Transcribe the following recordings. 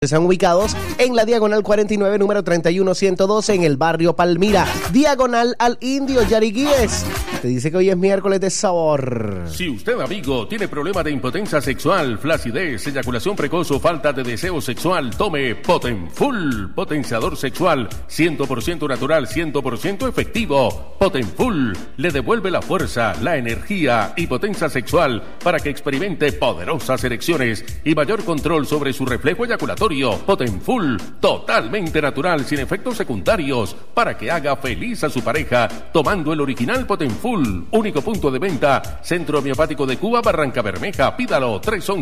Están ubicados en la Diagonal 49, número 31112, en el barrio Palmira, diagonal al Indio. Yariguíes te dice que hoy es miércoles de sabor. Si usted, amigo, tiene problema de impotencia sexual, flacidez, eyaculación precoz o falta de deseo sexual, tome Potenfull, potenciador sexual, 100% natural, 100% efectivo. Potenfull le devuelve la fuerza, la energía y potencia sexual para que experimente poderosas erecciones y mayor control sobre su reflejo eyaculatorio. Potenfull, totalmente natural, sin efectos secundarios, para que haga feliz a su pareja, tomando el original Potenfull. Único punto de venta, Centro Homeopático de Cuba, Barranca Bermeja. Pídalo,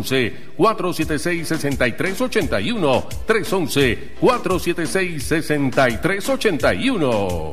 311-476-6381. 311-476-6381.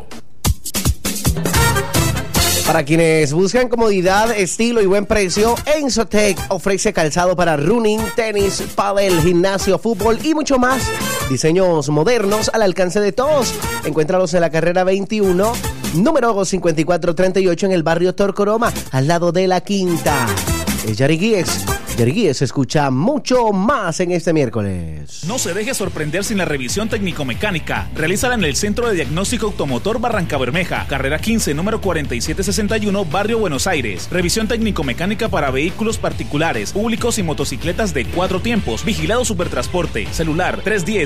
Para quienes buscan comodidad, estilo y buen precio, Enzotec ofrece calzado para running, tenis, pádel, gimnasio, fútbol y mucho más. Diseños modernos al alcance de todos. Encuéntralos en la carrera 21, número 5438, en el barrio Torcoroma, al lado de la Quinta. Es Yariguíes. Yariguíes escucha mucho más en este miércoles. No se deje sorprender sin la revisión técnico-mecánica. Realízala en el Centro de Diagnóstico Automotor Barranca Bermeja, carrera 15, número 4761, barrio Buenos Aires. Revisión técnico-mecánica para vehículos particulares, públicos y motocicletas de 4 tiempos. Vigilado Supertransporte. Celular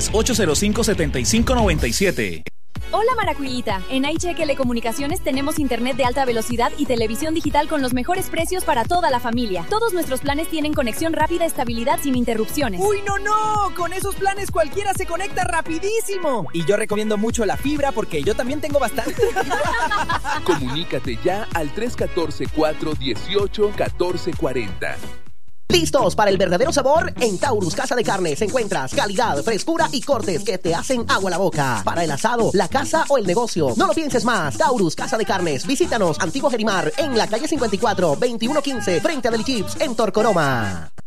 310-805-7597. Hola Maracuyita, en iCheque Telecomunicaciones tenemos internet de alta velocidad y televisión digital con los mejores precios para toda la familia. Todos nuestros planes tienen conexión rápida, estabilidad sin interrupciones. ¡Uy, no! Con esos planes cualquiera se conecta rapidísimo. Y yo recomiendo mucho la fibra porque yo también tengo bastante. Comunícate ya al 314-418-1440. ¿Listos para el verdadero sabor? En Taurus Casa de Carnes encuentras calidad, frescura y cortes que te hacen agua a la boca. Para el asado, la casa o el negocio. No lo pienses más. Taurus Casa de Carnes. Visítanos, Antiguo Gerimar, en la calle 54, 2115, frente a Deli Chips, en Torcoroma.